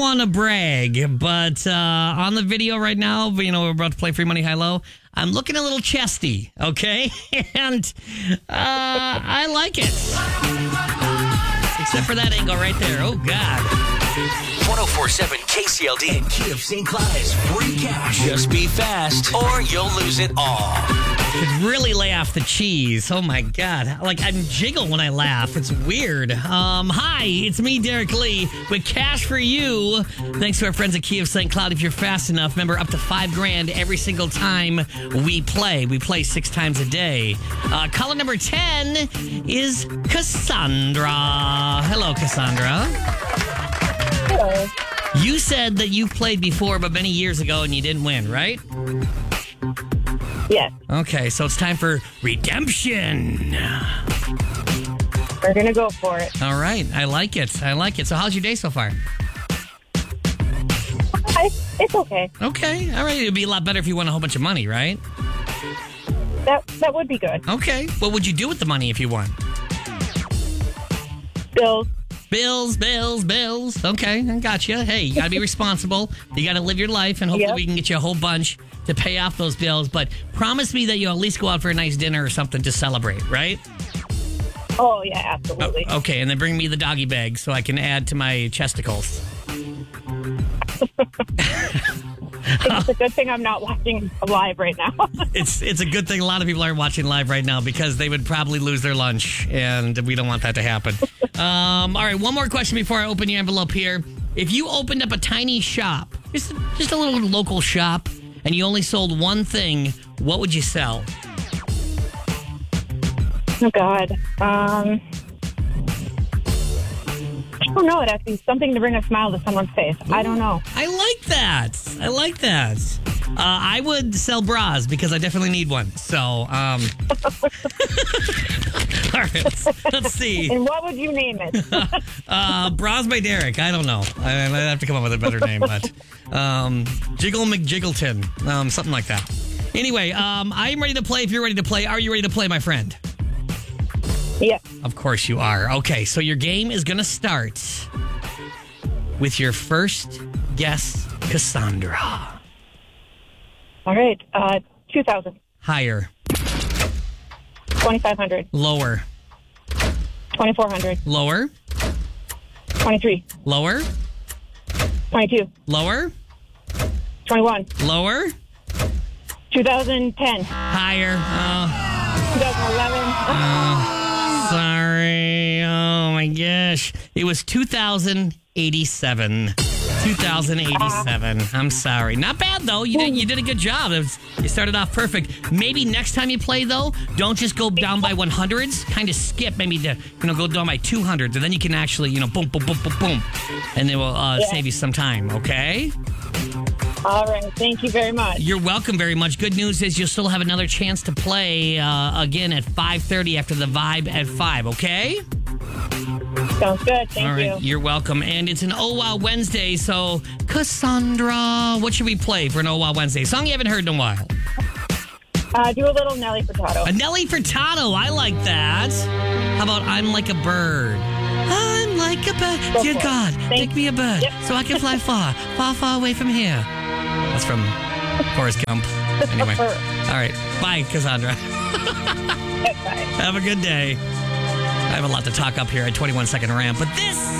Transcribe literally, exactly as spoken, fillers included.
want to brag, but uh, on the video right now, you know, we're about to play Free Money High Low. I'm looking a little chesty, okay? And uh, I like it. Except for that angle right there. Oh, God. one oh four point seven K C L D and Kia of Saint Cloud's free cash. Just be fast or you'll lose it all. Could really lay off the cheese. Oh my God. Like I'm jiggle when I laugh. It's weird. Um, hi, it's me, Derek Lee, with cash for you. Thanks to our friends at Kia of Saint Cloud. If you're fast enough, remember up to five grand every single time we play. We play six times a day. Uh, caller number ten is Cassandra. Hello, Cassandra. Hello. You said that you've played before, but many years ago, and you didn't win, right? Yes. Okay, so it's time for redemption. We're going to go for it. All right, I like it. I like it. So how's your day so far? I, it's okay. Okay, all right. It'd be a lot better if you won a whole bunch of money, right? That that would be good. Okay. What would you do with the money if you won? Bills. Bills, bills, bills. Okay, I got you. Hey, you got to be responsible. You got to live your life, and hopefully Yep. we can get you a whole bunch to pay off those bills. But promise me that you'll at least go out for a nice dinner or something to celebrate, right? Oh, yeah, absolutely. Oh, okay, and then bring me the doggy bag so I can add to my chesticles. It's a good thing I'm not watching live right now. It's it's a good thing a lot of people aren't watching live right now because they would probably lose their lunch, and we don't want that to happen. Um, all right, one more question before I open your envelope here. If you opened up a tiny shop, just, just a little local shop, and you only sold one thing, what would you sell? Oh, God. Um, I don't know. It has to be something to bring a smile to someone's face. I don't know. I like that. I like that. Uh, I would sell bras because I definitely need one. So, um... all right, let's, let's see. And what would you name it? Uh, Bras by Derek. I don't know. I, I have to come up with a better name, but um, Jiggle McJiggleton, um, something like that. Anyway, um, I am ready to play. If you're ready to play, are you ready to play, my friend? Yeah. Of course you are. Okay, so your game is going to start with your first guess, Cassandra. All right. Uh, two thousand. Higher. twenty-five hundred. Lower. twenty-four hundred. Lower. twenty-three. Lower. twenty-two. Lower. twenty-one. Lower. two thousand ten. Higher. Oh. twenty eleven. Oh. Sorry. Oh my gosh. It was two thousand eighty-seven. two thousand eighty-seven. I'm sorry. Not bad though. You did you did a good job. It was, you started off perfect. Maybe next time you play though, don't just go down by one hundreds. Kind of skip maybe to you know go down by two hundreds, and then you can actually you know boom boom boom boom boom, and it will uh, Yeah. save you some time. Okay. All right. Thank you very much. You're welcome very much. Good news is you'll still have another chance to play uh, again at five thirty after the Vibe at five, okay? Sounds good. Thank All right, you. you're welcome. And it's an Oh Wow Wednesday, so Cassandra, what should we play for an Oh Wow Wednesday? Song you haven't heard in a while. Uh, do a little Nelly Furtado. A Nelly Furtado, I like that. How about I'm Like a Bird? I'm like a bird. Go Dear for it. God, Thank- make me a bird Yep. so I can fly far, far, far away from here. That's from Forrest Gump. Anyway. All right. Bye, Cassandra. Bye. Have a good day. I have a lot to talk up here at twenty-one second ramp, but this